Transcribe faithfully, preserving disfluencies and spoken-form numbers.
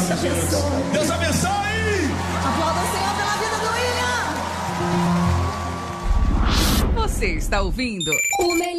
Deus abençoe. Deus abençoe. Aplauda o Senhor pela vida do William. Você está ouvindo o melhor